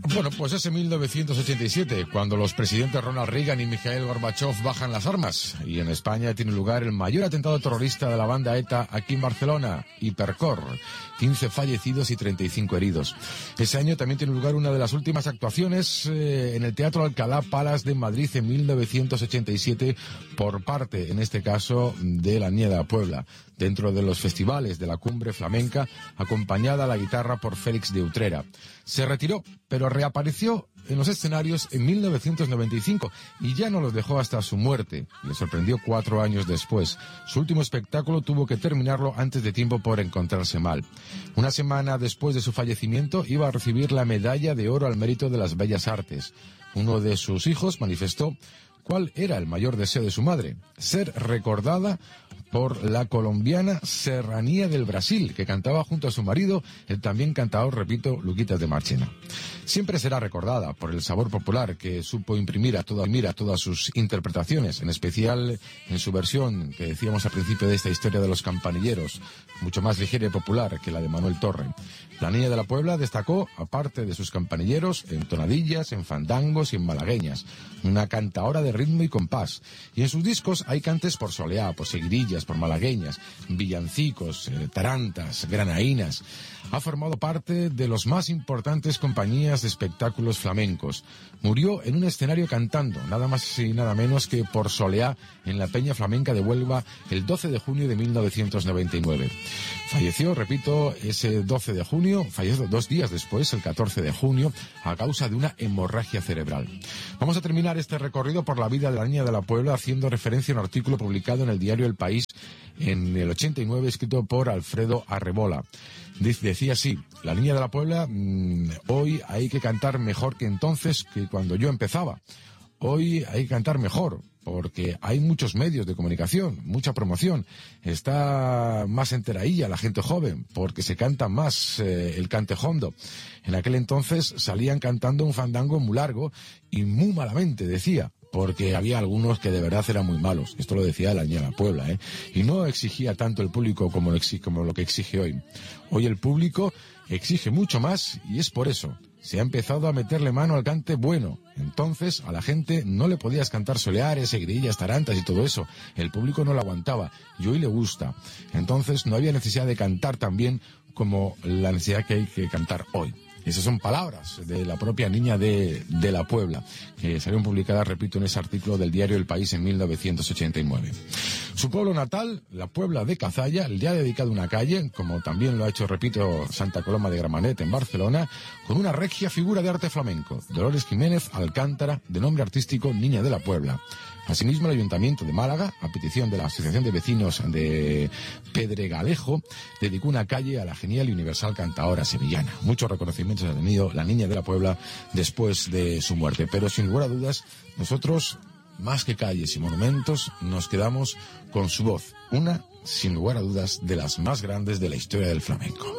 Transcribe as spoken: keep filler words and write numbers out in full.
Bueno, pues es en mil novecientos ochenta y siete, cuando los presidentes Ronald Reagan y Mikhail Gorbachev bajan las armas, y en España tiene lugar el mayor atentado terrorista de la banda ETA aquí en Barcelona, Hipercor, quince fallecidos y treinta y cinco heridos. Ese año también tiene lugar una de las últimas actuaciones eh, en el Teatro Alcalá Palace de Madrid en mil novecientos ochenta y siete por parte, en este caso, de la Niña de la Puebla, dentro de los festivales de la Cumbre Flamenca, acompañada a la guitarra por Félix de Utrera. Se retiró, pero reapareció en los escenarios en mil novecientos noventa y cinco y ya no los dejó hasta su muerte. Le sorprendió cuatro años después. Su último espectáculo tuvo que terminarlo antes de tiempo por encontrarse mal. Una semana después de su fallecimiento iba a recibir la medalla de oro al mérito de las bellas artes. Uno de sus hijos manifestó cuál era el mayor deseo de su madre: ser recordada por la colombiana Serranía del Brasil, que cantaba junto a su marido, el también cantador, repito, Luquitas de Marchena. Siempre será recordada por el sabor popular que supo imprimir a, toda, a todas sus interpretaciones, en especial en su versión que decíamos al principio de esta historia de los campanilleros, mucho más ligera y popular que la de Manuel Torre. La Niña de la Puebla destacó, aparte de sus campanilleros, en tonadillas, en fandangos y en malagueñas, una cantaora de ritmo y compás. Y en sus discos hay cantes por soleá, por seguirillas, por malagueñas, villancicos, eh, tarantas, granaínas. Ha formado parte de los más importantes compañías de espectáculos flamencos. Murió en un escenario cantando, nada más y nada menos que por soleá, en la Peña Flamenca de Huelva, el doce de junio de mil novecientos noventa y nueve. Falleció, repito, ese doce de junio, falleció dos días después, el catorce de junio, a causa de una hemorragia cerebral. Vamos a terminar este recorrido por la vida de la Niña de la Puebla haciendo referencia a un artículo publicado en el diario El País en el ochenta y nueve, escrito por Alfredo Arrebola. Decía así: la Niña de la Puebla, mmm, hoy hay que cantar mejor que entonces, que cuando yo empezaba. Hoy hay que cantar mejor, porque hay muchos medios de comunicación, mucha promoción. Está más enteraílla la gente joven, porque se canta más eh, el cantejondo. En aquel entonces salían cantando un fandango muy largo y muy malamente, decía, porque había algunos que de verdad eran muy malos. Esto lo decía la Niña de la Puebla, ¿eh? Y no exigía tanto el público como lo, exige, como lo que exige hoy. Hoy el público exige mucho más y es por eso. Se ha empezado a meterle mano al cante bueno. Entonces a la gente no le podías cantar soleares, seguirillas, tarantas y todo eso. El público no lo aguantaba y hoy le gusta. Entonces no había necesidad de cantar tan bien como la necesidad que hay que cantar hoy. Esas son palabras de la propia Niña de, de la Puebla, que salieron publicadas, repito, en ese artículo del diario El País en mil novecientos ochenta y nueve. Su pueblo natal, la Puebla de Cazalla, le ha dedicado una calle, como también lo ha hecho, repito, Santa Coloma de Gramenet en Barcelona, con una regia figura de arte flamenco, Dolores Jiménez Alcántara, de nombre artístico Niña de la Puebla. Asimismo, el Ayuntamiento de Málaga, a petición de la Asociación de Vecinos de Pedregalejo, dedicó una calle a la genial y universal cantaora sevillana. Muchos reconocimientos ha tenido la Niña de la Puebla después de su muerte, pero sin lugar a dudas, nosotros, más que calles y monumentos, nos quedamos con su voz, una, sin lugar a dudas, de las más grandes de la historia del flamenco.